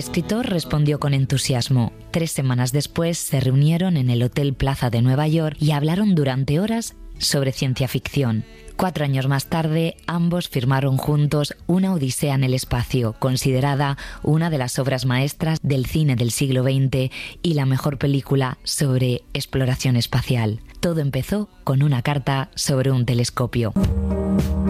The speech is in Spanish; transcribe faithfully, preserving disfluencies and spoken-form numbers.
escritor respondió con entusiasmo. Tres semanas después se reunieron en el Hotel Plaza de Nueva York y hablaron durante horas sobre ciencia ficción. Cuatro años más tarde, ambos firmaron juntos Una odisea en el espacio, considerada una de las obras maestras del cine del siglo veinte y la mejor película sobre exploración espacial. Todo empezó con una carta sobre un telescopio.